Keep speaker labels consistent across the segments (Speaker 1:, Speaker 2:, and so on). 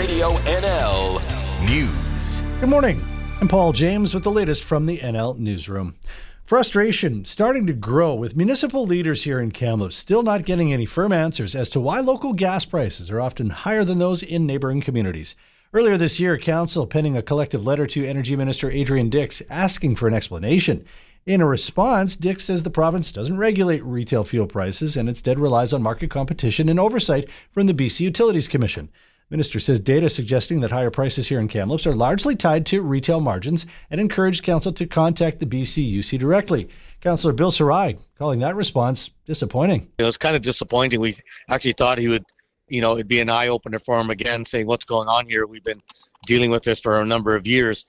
Speaker 1: Radio NL News.
Speaker 2: Good morning. I'm Paul James with the latest from the NL Newsroom. Frustration starting to grow with municipal leaders here in Kamloops still not getting any firm answers as to why local gas prices are often higher than those in neighboring communities. Earlier this year, Council penning a collective letter to Energy Minister Adrian Dix asking for an explanation. In a response, Dix says the province doesn't regulate retail fuel prices and instead relies on market competition and oversight from the BC Utilities Commission. Minister says data suggesting that higher prices here in Kamloops are largely tied to retail margins and encouraged Council to contact the BCUC directly. Councillor Bill Sarai calling that response disappointing.
Speaker 3: It was kind of disappointing. We actually thought he would, it'd be an eye-opener for him again, saying what's going on here. We've been dealing with this for a number of years.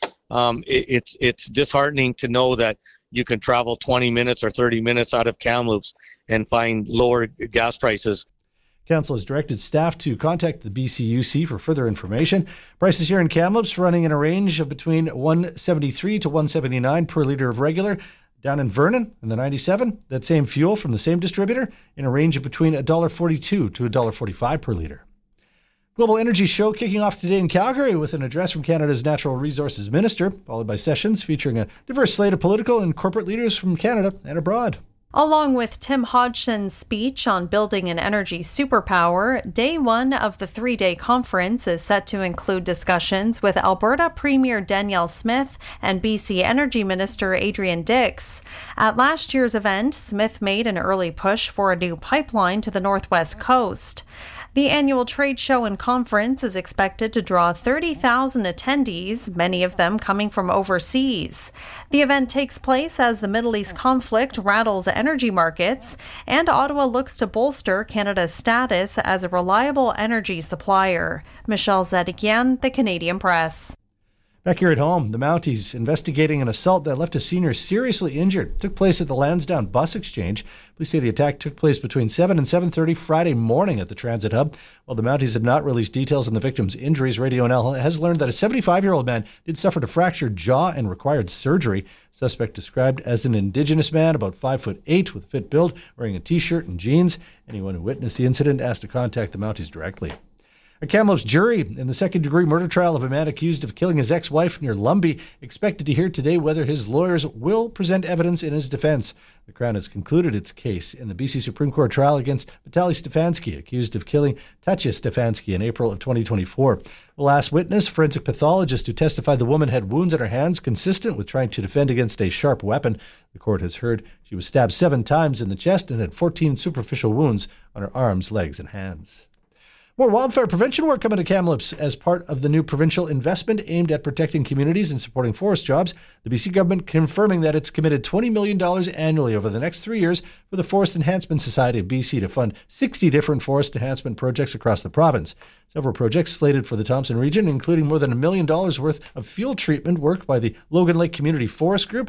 Speaker 3: It's disheartening to know that you can travel 20 minutes or 30 minutes out of Kamloops and find lower gas prices.
Speaker 2: Council has directed staff to contact the BCUC for further information. Prices here in Kamloops running in a range of between $1.73 to $1.79 per litre of regular. Down in Vernon, in the 97, that same fuel from the same distributor in a range of between $1.42 to $1.45 per litre. Global Energy Show kicking off today in Calgary with an address from Canada's Natural Resources Minister, followed by sessions featuring a diverse slate of political and corporate leaders from Canada and abroad.
Speaker 4: Along with Tim Hodgson's speech on building an energy superpower, day one of the three-day conference is set to include discussions with Alberta Premier Danielle Smith and BC Energy Minister Adrian Dix. At last year's event, Smith made an early push for a new pipeline to the northwest coast. The annual trade show and conference is expected to draw 30,000 attendees, many of them coming from overseas. The event takes place as the Middle East conflict rattles energy markets, and Ottawa looks to bolster Canada's status as a reliable energy supplier. Michelle Zedekian, The Canadian Press.
Speaker 2: Back here at home, the Mounties investigating an assault that left a senior seriously injured. Took place at the Lansdowne Bus Exchange. Police say the attack took place between 7 and 7:30 Friday morning at the transit hub. While the Mounties have not released details on the victim's injuries, Radio NL has learned that a 75-year-old man did suffer a fractured jaw and required surgery. Suspect described as an Indigenous man, about 5'8", with a fit build, wearing a T-shirt and jeans. Anyone who witnessed the incident asked to contact the Mounties directly. A Kamloops jury in the second-degree murder trial of a man accused of killing his ex-wife near Lumby expected to hear today whether his lawyers will present evidence in his defense. The Crown has concluded its case in the BC Supreme Court trial against Vitaly Stefanski, accused of killing Tatya Stefanski in April of 2024. The last witness, forensic pathologist who testified the woman had wounds on her hands consistent with trying to defend against a sharp weapon. The court has heard she was stabbed 7 times in the chest and had 14 superficial wounds on her arms, legs, and hands. More wildfire prevention work coming to Kamloops as part of the new provincial investment aimed at protecting communities and supporting forest jobs. The BC government confirming that it's committed $20 million annually over the next 3 years for the Forest Enhancement Society of BC to fund 60 different forest enhancement projects across the province. Several projects slated for the Thompson region, including more than $1 million worth of fuel treatment work by the Logan Lake Community Forest Group,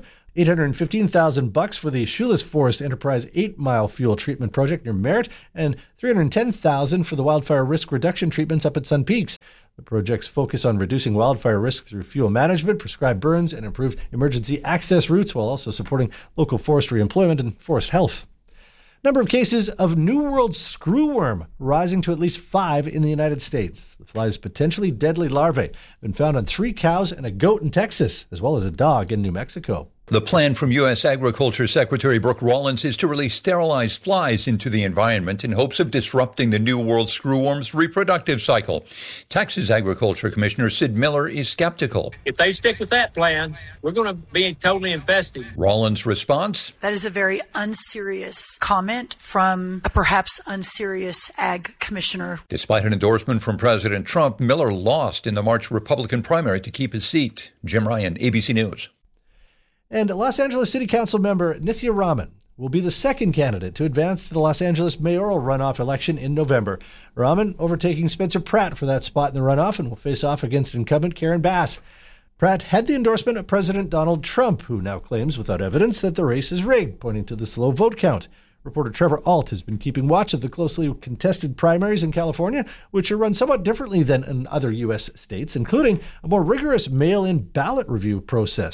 Speaker 2: $815,000 for the Shoeless Forest Enterprise 8-mile fuel treatment project near Merritt, and $310,000 for the wildfire risk reduction treatments up at Sun Peaks. The projects focus on reducing wildfire risk through fuel management, prescribed burns, and improved emergency access routes, while also supporting local forestry employment and forest health. Number of cases of New World screwworm rising to at least 5 in the United States. The fly's potentially deadly larvae have been found on 3 cows and a goat in Texas, as well as a dog in New Mexico.
Speaker 5: The plan from U.S. Agriculture Secretary Brooke Rollins is to release sterilized flies into the environment in hopes of disrupting the New World screwworm's reproductive cycle. Texas Agriculture Commissioner Sid Miller is skeptical.
Speaker 6: If they stick with that plan, we're going to be totally infested.
Speaker 5: Rollins' response?
Speaker 7: That is a very unserious comment from a perhaps unserious ag commissioner.
Speaker 5: Despite an endorsement from President Trump, Miller lost in the March Republican primary to keep his seat. Jim Ryan, ABC News.
Speaker 2: And Los Angeles City Council member Nithya Raman will be the second candidate to advance to the Los Angeles mayoral runoff election in November. Raman overtaking Spencer Pratt for that spot in the runoff and will face off against incumbent Karen Bass. Pratt had the endorsement of President Donald Trump, who now claims without evidence that the race is rigged, pointing to the slow vote count. Reporter Trevor Alt has been keeping watch of the closely contested primaries in California, which are run somewhat differently than in other U.S. states, including a more rigorous mail-in ballot review process.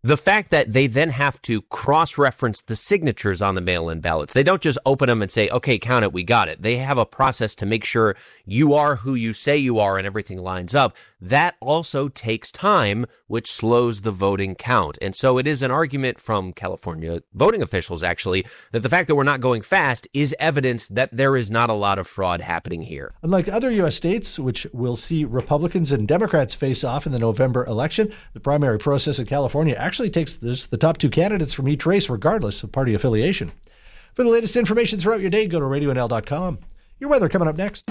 Speaker 8: The fact that they then have to cross-reference the signatures on the mail-in ballots. They don't just open them and say, okay, count it, we got it. They have a process to make sure you are who you say you are and everything lines up. That also takes time, which slows the voting count. And so it is an argument from California voting officials, actually, that the fact that we're not going fast is evidence that there is not a lot of fraud happening here.
Speaker 2: Unlike other U.S. states, which will see Republicans and Democrats face off in the November election, the primary process in California actually takes the top two candidates from each race, regardless of party affiliation. For the latest information throughout your day, go to RadioNL.com. Your weather coming up next.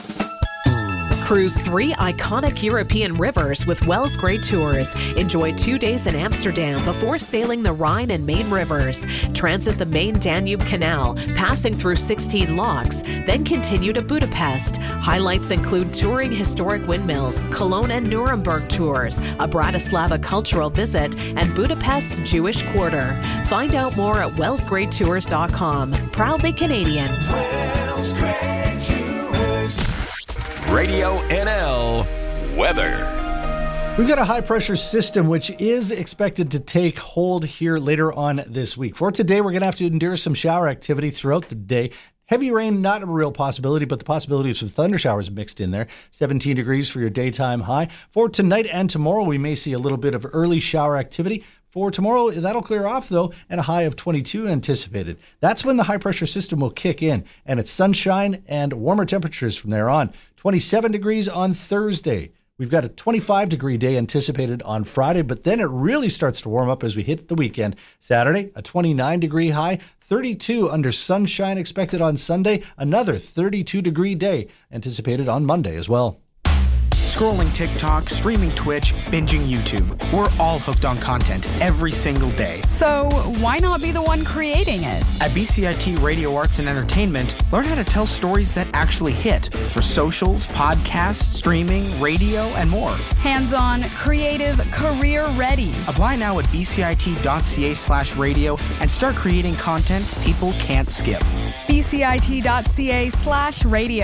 Speaker 9: Cruise 3 iconic European rivers with Wells Great Tours. Enjoy 2 days in Amsterdam before sailing the Rhine and Main rivers. Transit the main Danube Canal, passing through 16 locks, then continue to Budapest. Highlights include touring historic windmills, Cologne and Nuremberg tours, a Bratislava cultural visit, and Budapest's Jewish Quarter. Find out more at wellsgreattours.com. Proudly Canadian.
Speaker 1: Wells Great Tours. Radio NL weather.
Speaker 2: We've got a high-pressure system which is expected to take hold here later on this week. For today, we're going to have to endure some shower activity throughout the day. Heavy rain, not a real possibility, but the possibility of some thunder showers mixed in there. 17 degrees for your daytime high. For tonight and tomorrow, we may see a little bit of early shower activity. For tomorrow, that'll clear off, though, and a high of 22 anticipated. That's when the high-pressure system will kick in, and it's sunshine and warmer temperatures from there on. 27 degrees on Thursday. We've got a 25-degree day anticipated on Friday, but then it really starts to warm up as we hit the weekend. Saturday, a 29-degree high, 32 under sunshine expected on Sunday, another 32-degree day anticipated on Monday as well.
Speaker 10: Scrolling TikTok, streaming Twitch, binging YouTube. We're all hooked on content every single day.
Speaker 11: So why not be the one creating it?
Speaker 10: At BCIT Radio Arts and Entertainment, learn how to tell stories that actually hit for socials, podcasts, streaming, radio, and more.
Speaker 11: Hands-on, creative, career-ready.
Speaker 10: Apply now at bcit.ca/radio and start creating content people can't skip.
Speaker 11: bcit.ca/radio.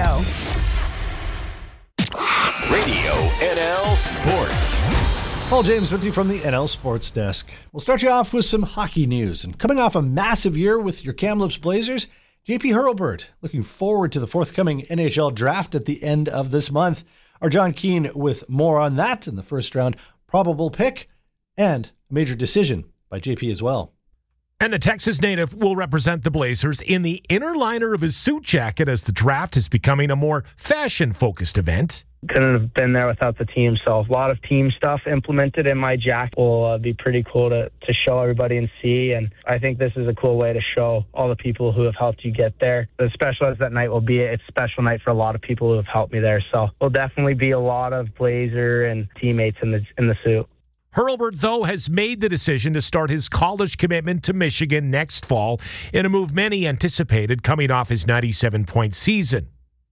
Speaker 1: Radio NL Sports.
Speaker 2: Paul James with you from the NL Sports Desk. We'll start you off with some hockey news. And coming off a massive year with your Kamloops Blazers, JP Hurlburt looking forward to the forthcoming NHL draft at the end of this month. Our John Keane with more on that in the first round probable pick and a major decision by JP as well.
Speaker 12: And the Texas native will represent the Blazers in the inner liner of his suit jacket as the draft is becoming a more fashion-focused event.
Speaker 13: Couldn't have been there without the team, so a lot of team stuff implemented in my jacket will be pretty cool to show everybody and see, and I think this is a cool way to show all the people who have helped you get there. As special as that night will be, it's a special night for a lot of people who have helped me there, so there'll definitely be a lot of Blazer and teammates in the suit.
Speaker 12: Hurlburt, though, has made the decision to start his college commitment to Michigan next fall in a move many anticipated coming off his 97-point season.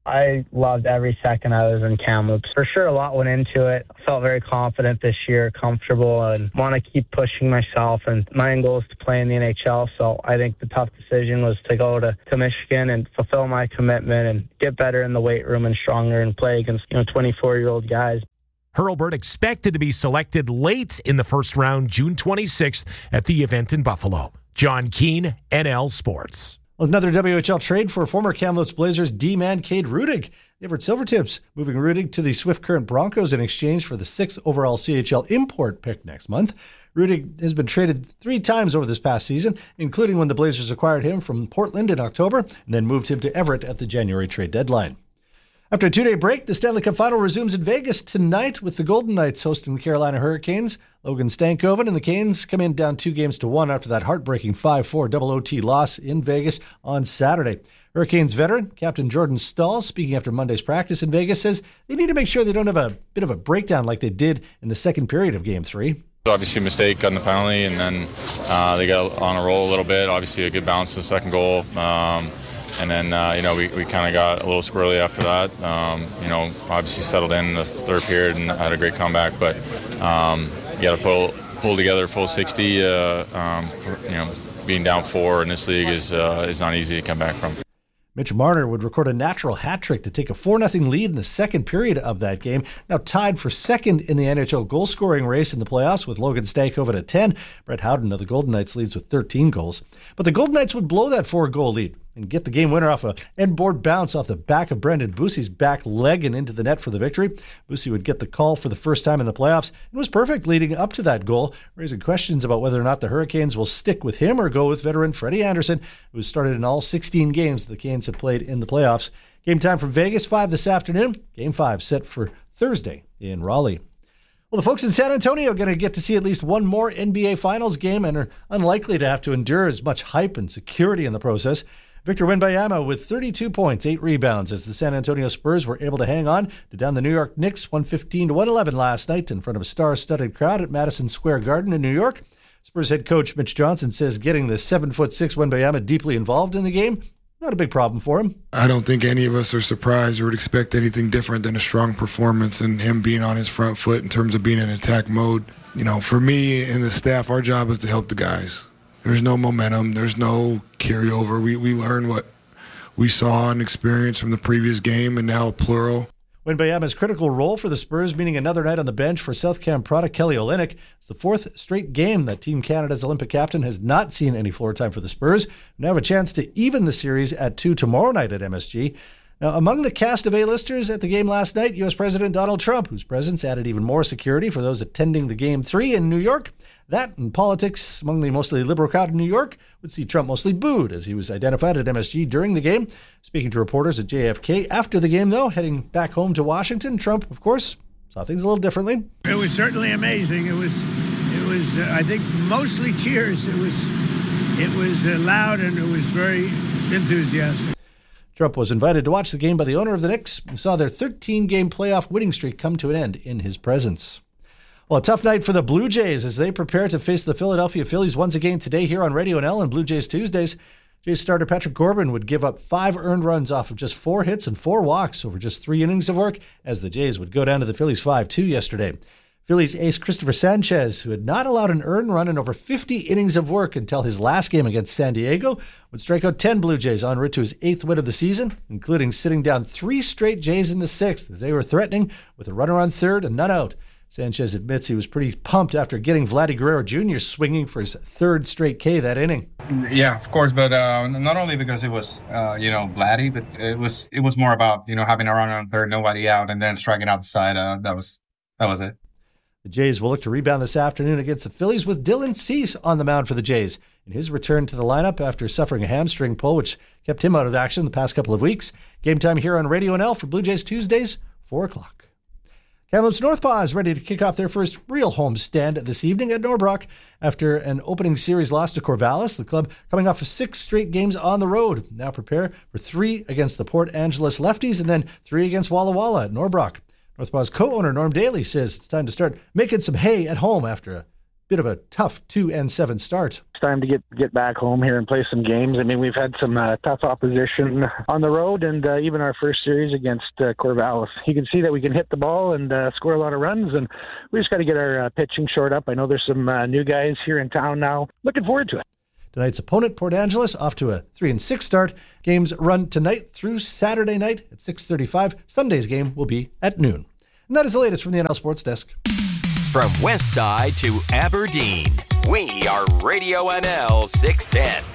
Speaker 13: I loved every second I was in Kamloops. For sure, a lot went into it. I felt very confident this year, comfortable, and want to keep pushing myself. And my end goal is to play in the NHL, so I think the tough decision was to go to Michigan and fulfill my commitment and get better in the weight room and stronger and play against 24-year-old guys.
Speaker 12: Hurlburt expected to be selected late in the first round, June 26th, at the event in Buffalo. John Keane, NL Sports.
Speaker 2: Another WHL trade for former Kamloops Blazers D-man Cade Rudig. The Everett Silvertips moving Rudig to the Swift Current Broncos in exchange for the 6th overall CHL import pick next month. Rudig has been traded 3 times over this past season, including when the Blazers acquired him from Portland in October and then moved him to Everett at the January trade deadline. After a 2-day break, the Stanley Cup Final resumes in Vegas tonight with the Golden Knights hosting the Carolina Hurricanes. Logan Stankoven and the Canes come in down 2-1 after that heartbreaking 5-4 double OT loss in Vegas on Saturday. Hurricanes veteran Captain Jordan Staal, speaking after Monday's practice in Vegas, says they need to make sure they don't have a bit of a breakdown like they did in the second period of Game 3.
Speaker 14: Obviously a mistake on the penalty, and then they got on a roll a little bit. Obviously a good bounce to the second goal. And then, we kind of got a little squirrely after that. Obviously settled in the third period and had a great comeback. But you got to pull together full 60. Being down 4 in this league is not easy to come back from.
Speaker 2: Mitch Marner would record a natural hat trick to take a 4-0 lead in the second period of that game. Now tied for second in the NHL goal-scoring race in the playoffs with Logan Stankoven at 10. Brett Howden of the Golden Knights leads with 13 goals. But the Golden Knights would blow that 4-goal lead and get the game winner off a end-board bounce off the back of Brendan Busey's back leg and into the net for the victory. Busey would get the call for the first time in the playoffs and was perfect leading up to that goal, raising questions about whether or not the Hurricanes will stick with him or go with veteran Freddie Anderson, who has started in all 16 games the Canes have played in the playoffs. Game time from Vegas, 5 this afternoon. Game 5 set for Thursday in Raleigh. Well, the folks in San Antonio are going to get to see at least one more NBA Finals game and are unlikely to have to endure as much hype and security in the process. Victor Wembanyama with 32 points, 8 rebounds as the San Antonio Spurs were able to hang on to down the New York Knicks 115-111 last night in front of a star-studded crowd at Madison Square Garden in New York. Spurs head coach Mitch Johnson says getting the 7'6" Wembanyama deeply involved in the game, not a big problem for him.
Speaker 15: I don't think any of us are surprised or would expect anything different than a strong performance and him being on his front foot in terms of being in attack mode. You know, for me and the staff, our job is to help the guys. There's no momentum. There's no carryover. We learn what we saw and experienced from the previous game, and now plural.
Speaker 2: Wembanyama's critical role for the Spurs, meaning another night on the bench for South Cam product Kelly Olynyk. It's the fourth straight game that Team Canada's Olympic captain has not seen any floor time for the Spurs. Now have a chance to even the series at 2 tomorrow night at MSG. Now, among the cast of A-listers at the game last night, U.S. President Donald Trump, whose presence added even more security for those attending the Game 3 in New York. That and politics among the mostly liberal crowd in New York would see Trump mostly booed as he was identified at MSG during the game. Speaking to reporters at JFK after the game, though, heading back home to Washington, Trump, of course, saw things a little differently.
Speaker 16: It was certainly amazing. It was I think, mostly cheers. It was loud and it was very enthusiastic.
Speaker 2: Trump was invited to watch the game by the owner of the Knicks, who saw their 13-game playoff winning streak come to an end in his presence. Well, a tough night for the Blue Jays as they prepare to face the Philadelphia Phillies once again today here on Radio NL and Blue Jays Tuesdays. Jays starter Patrick Corbin would give up 5 earned runs off of just 4 hits and 4 walks over just 3 innings of work as the Jays would go down to the Phillies 5-2 yesterday. Phillies ace Christopher Sanchez, who had not allowed an earned run in over 50 innings of work until his last game against San Diego, would strike out 10 Blue Jays en route to his 8th win of the season, including sitting down 3 straight Jays in the 6th as they were threatening with a runner on third and none out. Sanchez admits he was pretty pumped after getting Vladdy Guerrero Jr. swinging for his 3rd straight K that inning.
Speaker 17: Yeah, of course, but not only because it was, Vladdy, but it was more about, having a runner on third, nobody out, and then striking out the side. That was it.
Speaker 2: The Jays will look to rebound this afternoon against the Phillies with Dylan Cease on the mound for the Jays in his return to the lineup after suffering a hamstring pull, which kept him out of action the past couple of weeks. Game time here on Radio NL for Blue Jays Tuesdays, 4 o'clock. Kamloops Northpaw is ready to kick off their first real home stand this evening at Norbrock. After an opening series loss to Corvallis, the club coming off of 6 straight games on the road. Now prepare for 3 against the Port Angeles Lefties and then 3 against Walla Walla at Norbrock. Northpaw's co-owner Norm Daly says it's time to start making some hay at home after a bit of a tough 2-7 start.
Speaker 13: It's time to get back home here and play some games. I mean, we've had some tough opposition on the road, and even our first series against Corvallis. You can see that we can hit the ball and score a lot of runs, and we just got to get our pitching shored up. I know there's some new guys here in town now. Looking forward to it.
Speaker 2: Tonight's opponent, Port Angeles, off to a 3-6 start. Games run tonight through Saturday night at 6:35. Sunday's game will be at noon. And that is the latest from the NL Sports Desk.
Speaker 1: From West Side to Aberdeen, we are Radio NL 610.